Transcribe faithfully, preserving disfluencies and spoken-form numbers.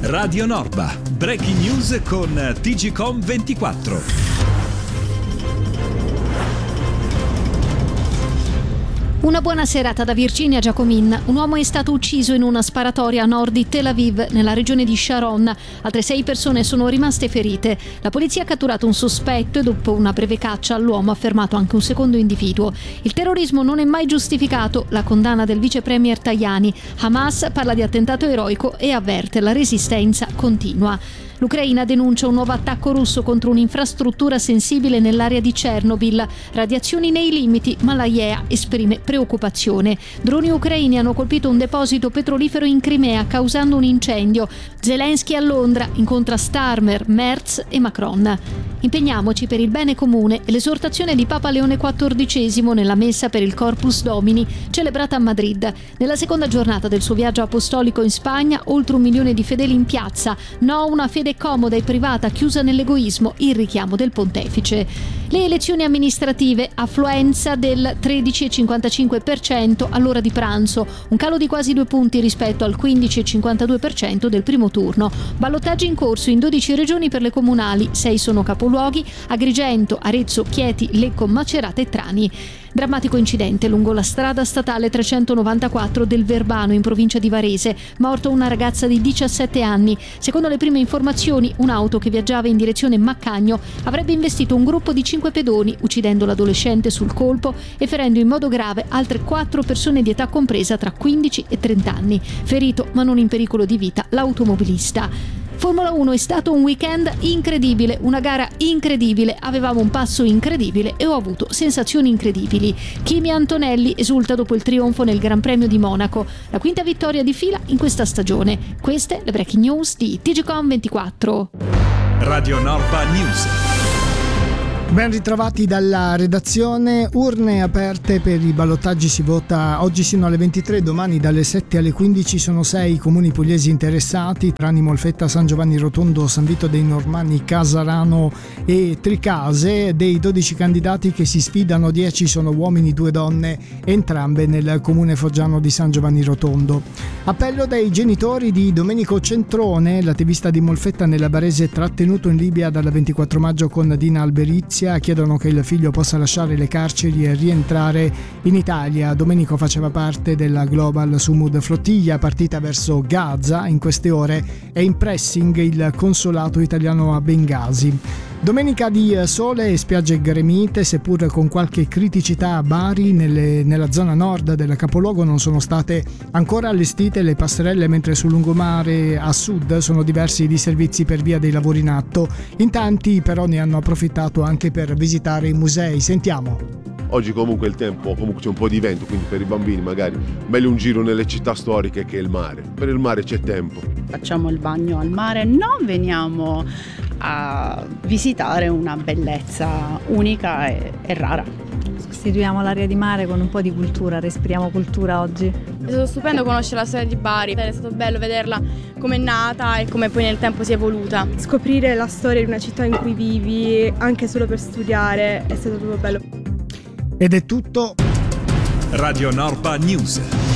Radio Norba, breaking news con T G Com ventiquattro. Una buona serata da Virginia Giacomin. Un uomo è stato ucciso in una sparatoria a nord di Tel Aviv, nella regione di Sharon. Altre sei persone sono rimaste ferite. La polizia ha catturato un sospetto e dopo una breve caccia all'uomo ha fermato anche un secondo individuo. Il terrorismo non è mai giustificato, la condanna del vice premier Tajani. Hamas parla di attentato eroico e avverte: la resistenza continua. L'Ucraina denuncia un nuovo attacco russo contro un'infrastruttura sensibile nell'area di Chernobyl. Radiazioni nei limiti, ma l'A I E A esprime preoccupazione. Droni ucraini hanno colpito un deposito petrolifero in Crimea, causando un incendio. Zelensky a Londra incontra Starmer, Merz e Macron. Impegniamoci per il bene comune e l'esortazione di Papa Leone quattordicesimo nella messa per il Corpus Domini, celebrata a Madrid. Nella seconda giornata del suo viaggio apostolico in Spagna, oltre un milione di fedeli in piazza. No, una fede comoda e privata chiusa nell'egoismo, il richiamo del pontefice. Le elezioni amministrative, affluenza del tredici virgola cinquantacinque per cento all'ora di pranzo, un calo di quasi due punti rispetto al quindici virgola cinquantadue per cento del primo turno. Ballottaggi in corso in dodici regioni per le comunali, sei sono capoluoghi: Agrigento, Arezzo, Chieti, Lecco, Macerata e Trani. Drammatico incidente lungo la strada statale trecentonovantaquattro del Verbano in provincia di Varese. Morto una ragazza di diciassette anni. Secondo le prime informazioni, un'auto che viaggiava in direzione Maccagno avrebbe investito un gruppo di cinque pedoni, uccidendo l'adolescente sul colpo e ferendo in modo grave altre quattro persone di età compresa tra quindici e trenta anni. Ferito, ma non in pericolo di vita, l'automobilista. Formula uno è stato un weekend incredibile, una gara incredibile, avevamo un passo incredibile e ho avuto sensazioni incredibili. Kimi Antonelli esulta dopo il trionfo nel Gran Premio di Monaco, la quinta vittoria di fila in questa stagione. Queste le breaking news di T G Com ventiquattro. Radio Norba News. Ben ritrovati dalla redazione. Urne aperte per i ballottaggi, si vota oggi sino alle ventitré, domani dalle sette alle quindici. Sono sei i comuni pugliesi interessati: Trani, Molfetta, San Giovanni Rotondo, San Vito dei Normanni, Casarano e Tricase. Dei dodici candidati che si sfidano, dieci sono uomini, due donne, entrambe nel comune foggiano di San Giovanni Rotondo. Appello dai genitori di Domenico Centrone, l'attivista di Molfetta nella Barese trattenuto in Libia dal ventiquattro maggio con Dina Alberizia. Chiedono che il figlio possa lasciare le carceri e rientrare in Italia. Domenico faceva parte della Global Sumud Flottiglia partita verso Gaza. In queste ore è in pressing il consolato italiano a Bengasi. Domenica di sole e spiagge gremite, seppur con qualche criticità a Bari. Nelle, nella zona nord del capoluogo non sono state ancora allestite le passerelle, mentre sul lungomare a sud sono diversi i disservizi per via dei lavori in atto. In tanti però ne hanno approfittato anche per visitare i musei. Sentiamo. Oggi comunque il tempo, comunque c'è un po' di vento, quindi per i bambini magari meglio un giro nelle città storiche che il mare. Per il mare c'è tempo. Facciamo il bagno al mare, non veniamo a visitare una bellezza unica e, e rara. Sostituiamo l'aria di mare con un po' di cultura, respiriamo cultura oggi. È stato stupendo conoscere la storia di Bari, è stato bello vederla come è nata e come poi nel tempo si è evoluta. Scoprire la storia di una città in cui vivi, anche solo per studiare, è stato proprio bello. Ed è tutto. Radio Norba News.